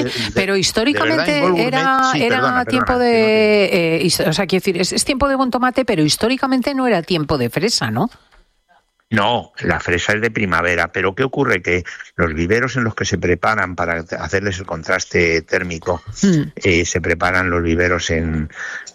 pero históricamente era tiempo o sea, quiero decir, es tiempo de buen tomate, pero históricamente no era tiempo de fresa, ¿no? No, la fresa es de primavera, pero ¿qué ocurre? Que los viveros en los que se preparan para hacerles el contraste térmico, se preparan los viveros en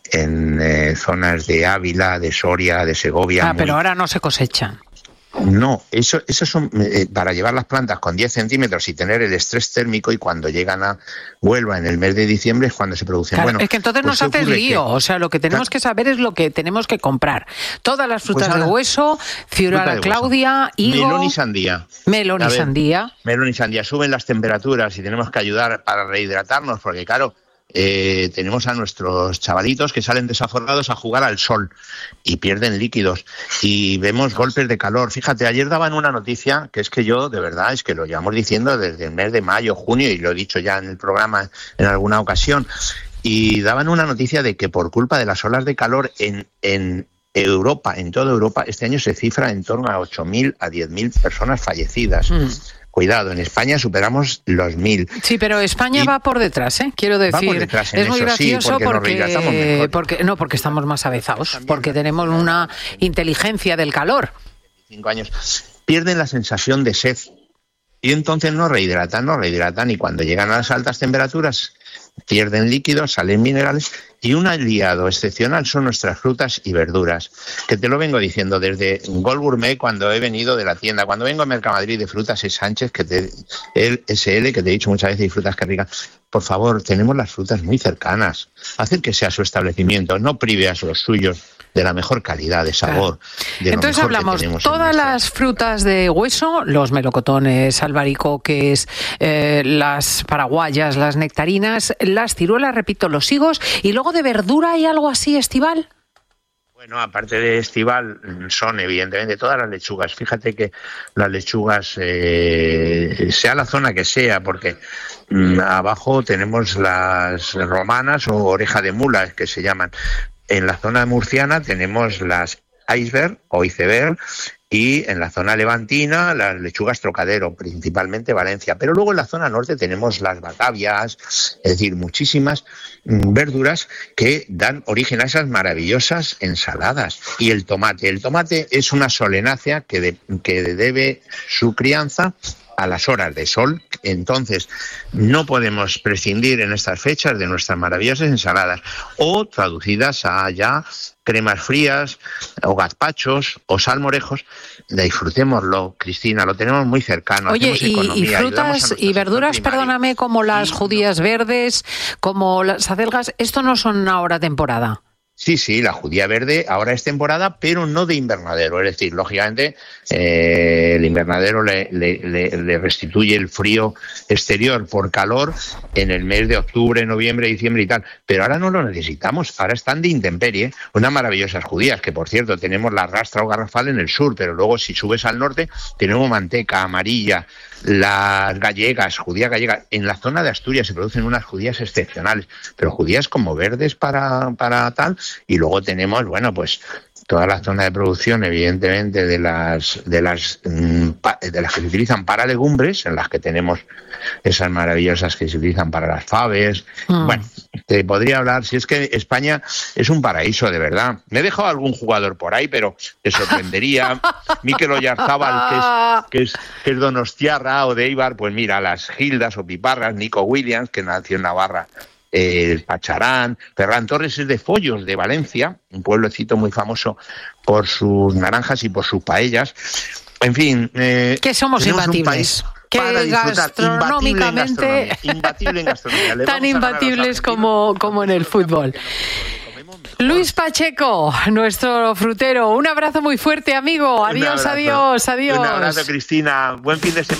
zonas de Ávila, de Soria, de Segovia. Pero ahora no se cosechan. No, eso son para llevar las plantas con 10 centímetros y tener el estrés térmico, y cuando llegan a Huelva en el mes de diciembre es cuando se producen. Claro, es que entonces nos hace lío, o sea, lo que tenemos que saber es lo que tenemos que comprar. Todas las frutas de hueso, ciruela Claudia, higo... Melón y sandía. Melón y sandía. Melón y sandía. Suben las temperaturas y tenemos que ayudar para rehidratarnos, porque claro, tenemos a nuestros chavalitos que salen desaforados a jugar al sol y pierden líquidos y vemos golpes de calor. Fíjate, ayer daban una noticia que es que yo, de verdad, es que lo llevamos diciendo desde el mes de mayo, junio, y lo he dicho ya en el programa en alguna ocasión, y daban una noticia de que por culpa de las olas de calor en Europa, en toda Europa, este año se cifra en torno a 8.000 a 10.000 personas fallecidas. Cuidado, en España superamos los 1.000. Sí, pero España va por detrás, quiero decir. Va por detrás en es muy eso, gracioso sí, porque estamos más avezados, porque tenemos una inteligencia del calor. 5 años. Pierden la sensación de sed y entonces no rehidratan, y cuando llegan a las altas temperaturas pierden líquidos, salen minerales, y un aliado excepcional son nuestras frutas y verduras, que te lo vengo diciendo desde Gol Gourmet, cuando he venido de la tienda, cuando vengo a Mercamadrid de Frutas es Sánchez, el SL, que te he dicho muchas veces, y Frutas que ricas. Por favor, tenemos las frutas muy cercanas, haced que sea su establecimiento, no prive a los suyos de la mejor calidad de sabor. Claro. Entonces hablamos todas las frutas de hueso, los melocotones, albaricoques, las paraguayas, las nectarinas, las ciruelas, repito, los higos, y luego de verdura hay algo así, Estival. Bueno, aparte de estival, son evidentemente todas las lechugas. Fíjate que las lechugas, sea la zona que sea, porque abajo tenemos las romanas o oreja de mula, que se llaman. En la zona murciana tenemos las iceberg o iceberg, y en la zona levantina las lechugas Trocadero, principalmente Valencia. Pero luego en la zona norte tenemos las batavias, es decir, muchísimas verduras que dan origen a esas maravillosas ensaladas. Y el tomate es una solenácea que debe su crianza a las horas de sol. Entonces no podemos prescindir en estas fechas de nuestras maravillosas ensaladas, o traducidas a ya cremas frías o gazpachos o salmorejos. Disfrutémoslo, Cristina, lo tenemos muy cercano. Oye, y frutas y verduras, perdóname, como las judías verdes, como las acelgas, ¿esto no son ahora temporada? Sí, la judía verde ahora es temporada, pero no de invernadero. Es decir, lógicamente, el invernadero le restituye el frío exterior por calor en el mes de octubre, noviembre, diciembre y tal. Pero ahora no lo necesitamos, ahora están de intemperie. Unas maravillosas judías, que por cierto tenemos la rastra o garrafal en el sur, pero luego si subes al norte tenemos manteca, amarilla, las gallegas, judía gallega. En la zona de Asturias se producen unas judías excepcionales, pero judías como verdes para tal. Y luego tenemos, bueno, pues toda la zona de producción, evidentemente, de las que se utilizan para legumbres, en las que tenemos esas maravillosas que se utilizan para las faves. Bueno, te podría hablar, si es que España es un paraíso, de verdad. Me he dejado algún jugador por ahí, pero te sorprendería. Mikel Oyarzábal, que es donostiarra, o de Eibar, pues mira, las Gildas o Piparras, Nico Williams, que nació en Navarra, el Pacharán. Ferran Torres es de Follos, de Valencia, un pueblecito muy famoso por sus naranjas y por sus paellas. En fin, que somos imbatibles, que gastronómicamente imbatible en gastronomía. Tan imbatibles como en el fútbol. Luis Pacheco, nuestro frutero, un abrazo muy fuerte, amigo. Adiós. Un abrazo, Cristina. Buen fin de semana.